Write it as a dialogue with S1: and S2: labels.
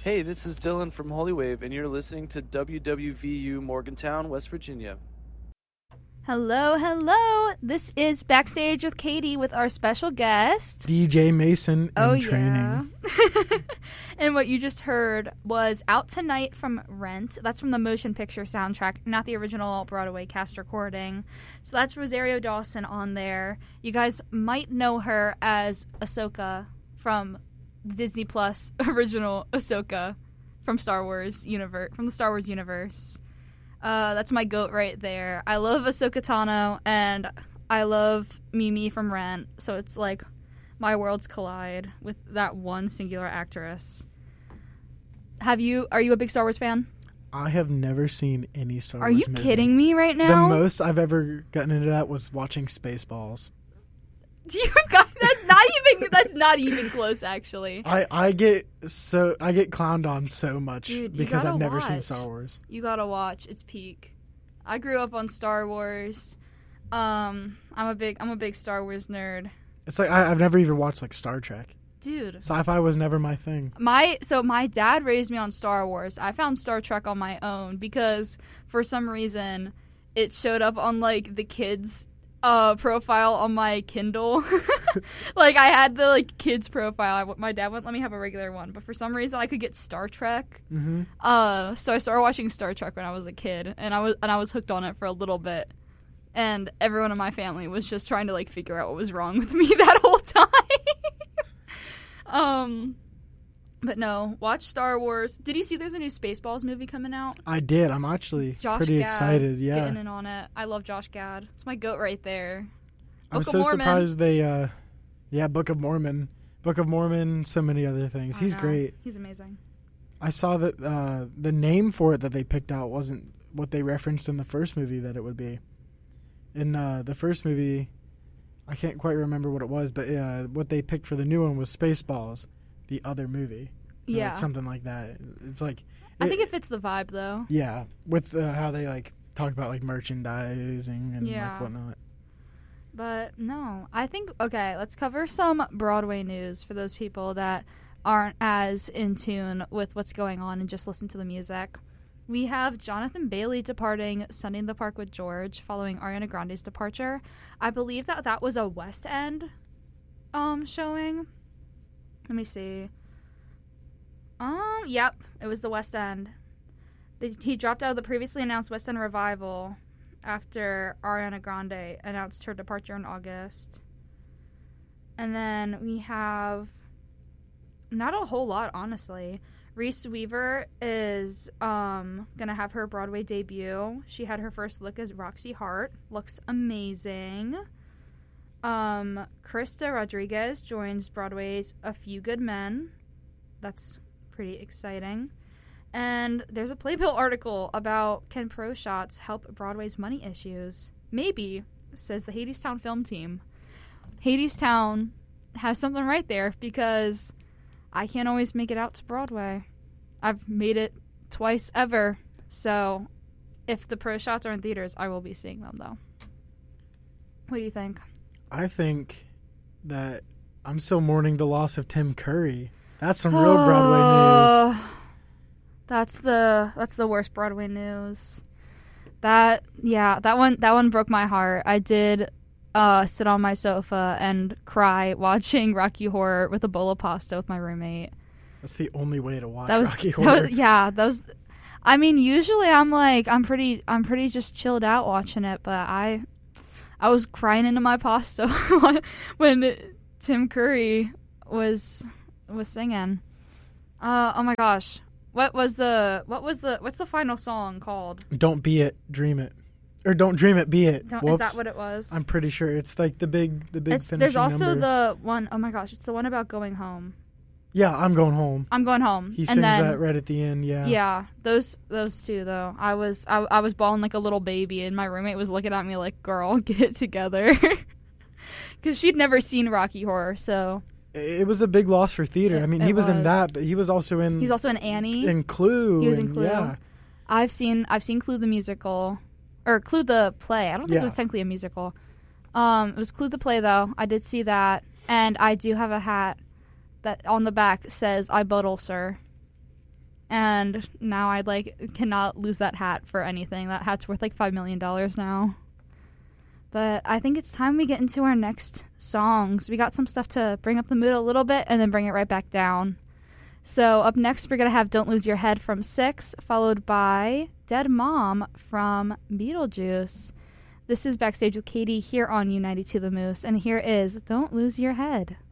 S1: Hey, this is Dylan from Holy Wave, and you're listening to WWVU Morgantown, West Virginia.
S2: Hello, hello. This is Backstage with Katie with our special guest,
S3: DJ Mason in training.
S2: Yeah. And what you just heard was Out Tonight from Rent. That's from the motion picture soundtrack, not the original Broadway cast recording. So that's Rosario Dawson on there. You guys might know her as Ahsoka from Disney Plus original Ahsoka from Star Wars universe, from the Star Wars universe. That's my goat right there. I love Ahsoka Tano, and I love Mimi from Rent, so it's like my worlds collide with that one singular actress. Are you a big Star Wars fan?
S3: I have never seen any Star Wars
S2: Are you
S3: movie.
S2: kidding me right now?
S3: The most I've ever gotten into that was watching Spaceballs.
S2: That's not even close, actually.
S3: I get clowned on so much,
S2: Dude,
S3: because I've never seen
S2: watch.
S3: Star Wars.
S2: You gotta watch. It's peak. I grew up on Star Wars. I'm a big Star Wars nerd.
S3: It's like I've never even watched like Star Trek.
S2: Dude.
S3: Sci-fi was never my thing.
S2: My dad raised me on Star Wars. I found Star Trek on my own because for some reason it showed up on like the kids' profile on my Kindle. Like I had the like kids profile. My dad wouldn't let me have a regular one, but for some reason I could get Star Trek.
S3: Mm-hmm.
S2: So I started watching Star Trek when I was a kid, and I was hooked on it for a little bit. And everyone in my family was just trying to like figure out what was wrong with me that whole time. But no, watch Star Wars. Did you see there's a new Spaceballs movie coming out?
S3: I did. I'm actually
S2: Josh
S3: pretty
S2: Gad
S3: excited. Yeah,
S2: getting in on it. I love Josh Gad. It's my goat right there.
S3: I'm
S2: Book of
S3: so
S2: Mormon.
S3: surprised they. Book of Mormon, so many other things. He's great.
S2: He's amazing.
S3: I saw that the name for it that they picked out wasn't what they referenced in the first movie that it would be. In the first movie, I can't quite remember what it was, but what they picked for the new one was Spaceballs, the other movie.
S2: Yeah.
S3: Like something like that. It's like...
S2: I think it fits the vibe, though.
S3: Yeah, with how they like talk about like merchandising and
S2: Yeah.
S3: like whatnot.
S2: But no, I think, okay, let's cover some Broadway news for those people that aren't as in tune with what's going on and just listen to the music. We have Jonathan Bailey departing Sunday in the Park with George following Ariana Grande's departure. I believe that was a West End showing. Let me see. Yep, it was the West End. He dropped out of the previously announced West End revival after Ariana Grande announced her departure in August. And then we have not a whole lot, honestly. Reese Weaver is gonna have her Broadway debut. She had her first look as Roxy Hart. Looks amazing. Krista Rodriguez joins Broadway's A Few Good Men. That's pretty exciting. And there's a Playbill article about can pro shots help Broadway's money issues? Maybe, says the Hadestown film team. Hadestown has something right there because I can't always make it out to Broadway. I've made it twice ever. So if the pro shots are in theaters, I will be seeing them, though. What do you think?
S3: I think that I'm still mourning the loss of Tim Curry. That's some real Broadway news.
S2: That's the worst Broadway news. That one broke my heart. I did sit on my sofa and cry watching Rocky Horror with a bowl of pasta with my roommate.
S3: That's the only way to watch
S2: Rocky
S3: Rocky Horror.
S2: I mean, usually I'm pretty just chilled out watching it, but I was crying into my pasta when Tim Curry was singing. Oh my gosh. What's the final song called?
S3: Don't Be It, Dream It. Or Don't Dream It, Be It.
S2: Is that what it was?
S3: I'm pretty sure it's like the big finishing
S2: There's also
S3: number.
S2: the one, oh my gosh, it's the one about going home.
S3: Yeah, I'm Going Home.
S2: I'm Going Home.
S3: He sings that right at the end, yeah.
S2: Yeah, those two though. I was bawling like a little baby, and my roommate was looking at me like, "Girl, get it together," because she'd never seen Rocky Horror, so.
S3: It was a big loss for theater. I mean, he was in that, but he was also in...
S2: He was also in Annie.
S3: In Clue.
S2: He was in Clue.
S3: Yeah.
S2: I've seen Clue the musical, or Clue the play. I don't think it was technically a musical. It was Clue the play, though. I did see that, and I do have a hat that on the back says "I Buddle, Sir." and now I cannot lose that hat for anything. That hat's worth like $5 million now. But I think it's time we get into our next songs. We got some stuff to bring up the mood a little bit and then bring it right back down. So up next, we're going to have Don't Lose Your Head from Six, followed by Dead Mom from Beetlejuice. This is Backstage with Katie here on U92 The Moose, and here is Don't Lose Your Head.